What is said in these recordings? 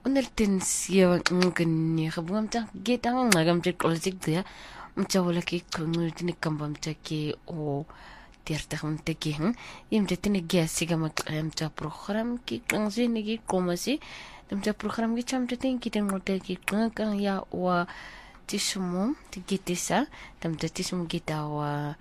오늘은 시험 근니 가봉am자 게당한 나감제 꼴직드야 mchawlaki kunultini kambamchaki o tiertahamtaki imtetini giasiga mcha program ki kangzini ki komasi mcha program ki chamtetin kitin moteki kang ya wa tisumu tigitisa tamta tisumu kita wa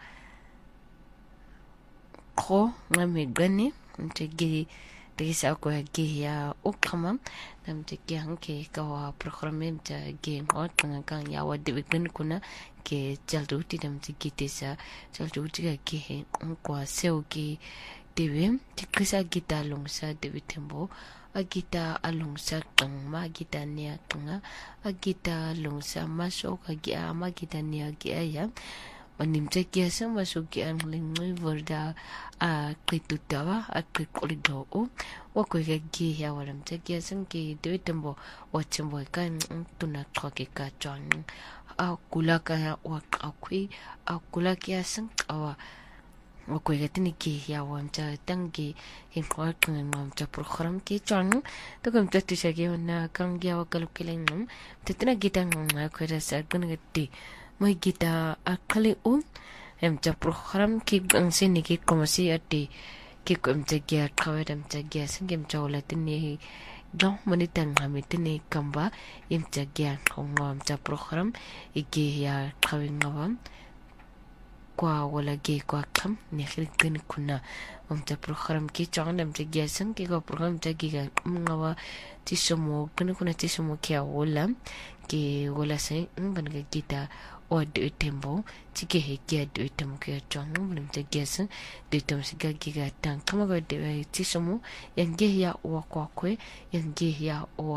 ko ngamigani mtegi Tisa ko gi ya ukama nam te gi hanke ka wa programme ta gi ngot kan ya wa de bin kuna ke jalduti nam te gi tisa jalduti ga gi ko seo gi dewe tikisa gita longsa dewe tembo agita alongsa tangma gita nia tanga agita longsa masuk agi ama gita nia gi aya Manimta kiasa masuk ki ang lingui verda a kitutawa a kikolido wako gi ya walam ta kiasa ki dewe tembo wachembo kan tuna troke ka chon a kulaka ya wak akui a kulaki asang awa wako tini ki ya wamta tangi hinkwa kan wamta program ki chon to kam tatu sagi na kang ya wakaluk kilengum tetina gitang ko rasa gunagati May kita akali emcha program ki ang siniki komasi ati ki emcha gya kawet emcha gya singem chawla tini dong manitang hamitini kamba emcha gya ngom emcha program iki ya kawing ngawam kwa wala ge kwa kam ni khilkin kuna emcha program ki chawla emcha gya sang ki ko program emcha gya ngawa tisumo kuna tisumo kya wala ki wala sai ban kita o de tembo tike hekia de tembo ke chong mlim te gesen de tembo siga giga tang kama go de tisomo yang ge ya o kwa kwe yang ge ya o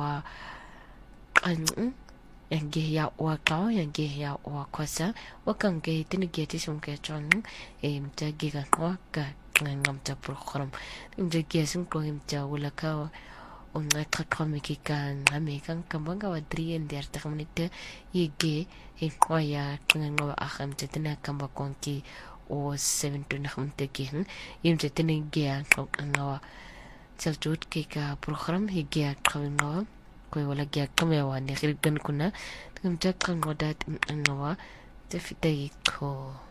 an yang ge ya o ka yang ge ya o kwasa wakang ge tin ge tisomo ke chong mta giga ko ka ngam ta program mta gesen ko mta wala ka Unga kakomiki kan amikang kambanga wadri en der takmanite yege hinkwaya tunga akam tetina kamba konki o 7 to nakamte kihin yim tetina gea ngawa chalchut ke ka program higea ngawa koy wala gea kamewa ne khirgan kuna tum chak ngawa dat ngawa tefitay ko